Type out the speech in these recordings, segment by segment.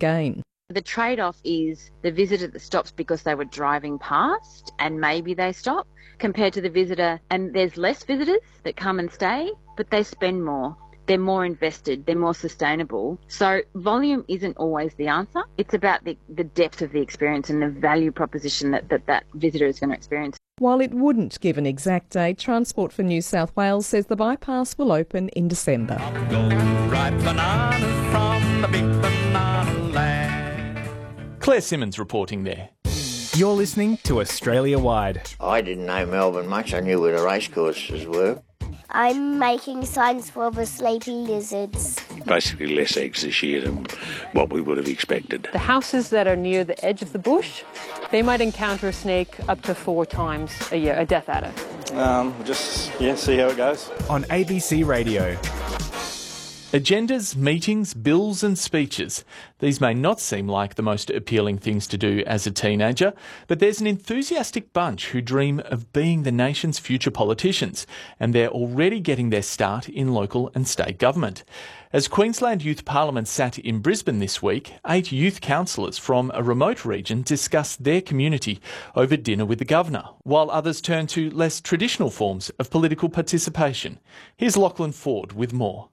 gain. The trade-off is the visitor that stops because they were driving past and maybe they stop, compared to the visitor, and there's less visitors that come and stay, but they spend more. They're more invested, they're more sustainable. So volume isn't always the answer. It's about the depth of the experience and the value proposition that visitor is going to experience. While it wouldn't give an exact date, Transport for New South Wales says the bypass will open in December. Claire Simmons reporting there. You're listening to Australia Wide. I didn't know Melbourne much. I knew where the racecourses were. I'm making signs for the sleepy lizards. Basically less eggs this year than what we would have expected. The houses that are near the edge of the bush, they might encounter a snake up to 4 times a year, a death adder. See how it goes. On ABC Radio. Agendas, meetings, bills and speeches. These may not seem like the most appealing things to do as a teenager, but there's an enthusiastic bunch who dream of being the nation's future politicians, and they're already getting their start in local and state government. As Queensland Youth Parliament sat in Brisbane this week, 8 youth councillors from a remote region discussed their community over dinner with the Governor, while others turned to less traditional forms of political participation. Here's Lachlan Ford with more.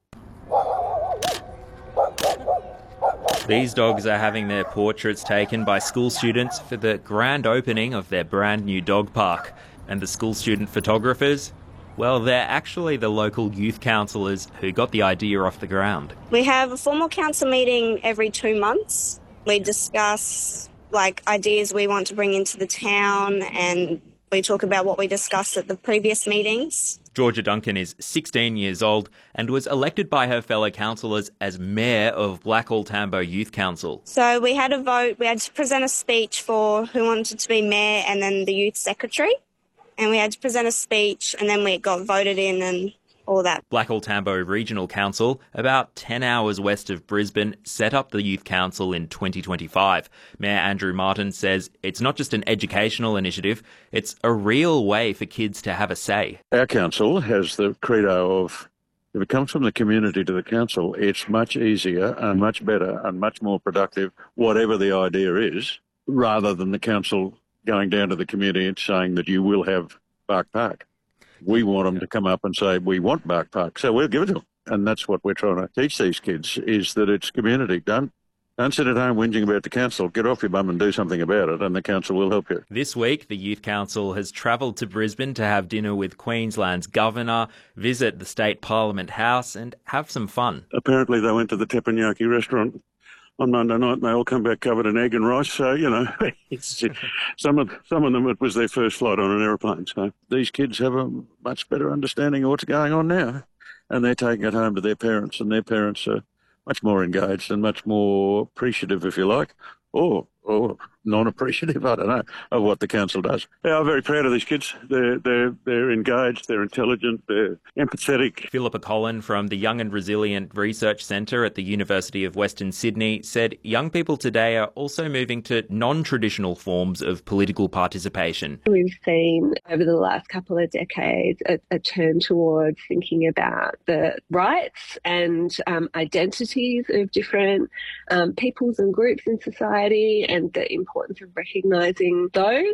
These dogs are having their portraits taken by school students for the grand opening of their brand new dog park. And the school student photographers? Well, they're actually the local youth councillors who got the idea off the ground. We have a formal council meeting every 2 months. We discuss ideas we want to bring into the town, and we talk about what we discussed at the previous meetings. Georgia Duncan is 16 years old and was elected by her fellow councillors as Mayor of Blackall Tambo Youth Council. So we had a vote. We had to present a speech for who wanted to be Mayor and then the Youth Secretary. And we had to present a speech and then we got voted in and all that. Blackall Tambo Regional Council, about 10 hours west of Brisbane, set up the Youth Council in 2025. Mayor Andrew Martin says it's not just an educational initiative, it's a real way for kids to have a say. Our council has the credo of, if it comes from the community to the council, it's much easier and much better and much more productive, whatever the idea is, rather than the council going down to the community and saying that you will have Bark Park. We want them to come up and say, we want Bark Park, so we'll give it to them. And that's what we're trying to teach these kids, is that it's community. Don't sit at home whinging about the council. Get off your bum and do something about it, and the council will help you. This week, the Youth Council has travelled to Brisbane to have dinner with Queensland's Governor, visit the State Parliament House and have some fun. Apparently they went to the teppanyaki restaurant on Monday night and they all come back covered in egg and rice. So, it's, some of them, it was their first flight on an aeroplane. So these kids have a much better understanding of what's going on now. And they're taking it home to their parents, and their parents are much more engaged and much more appreciative, if you like, or non-appreciative, I don't know, of what the council does. Yeah, I'm very proud of these kids. They're engaged, they're intelligent, they're empathetic. Philippa Collin from the Young and Resilient Research Centre at the University of Western Sydney said young people today are also moving to non-traditional forms of political participation. We've seen over the last couple of decades a turn towards thinking about the rights and identities of different peoples and groups in society, and the importance of recognising those.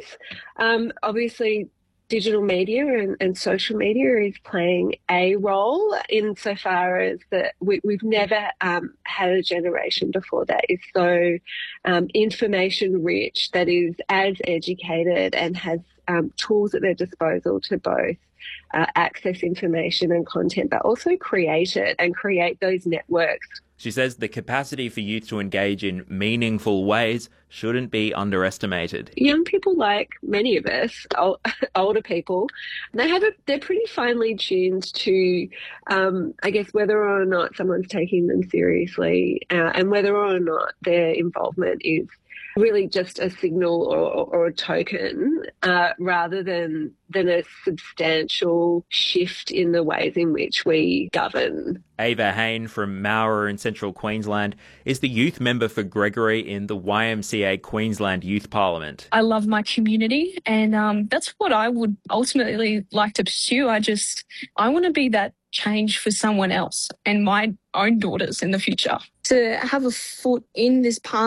Obviously, digital media and social media is playing a role insofar as that we've never had a generation before that is so information rich, that is as educated and has tools at their disposal to both access information and content, but also create it and create those networks. She says the capacity for youth to engage in meaningful ways shouldn't be underestimated. Young people, like many of us, older people, they're pretty finely tuned to, I guess, whether or not someone's taking them seriously and whether or not their involvement is really just a signal or a token rather than a substantial shift in the ways in which we govern. Ava Hain from Mowra in central Queensland is the youth member for Gregory in the YMCA Queensland Youth Parliament. I love my community, and that's what I would ultimately like to pursue. I want to be that change for someone else and my own daughters in the future. To have a foot in this parliament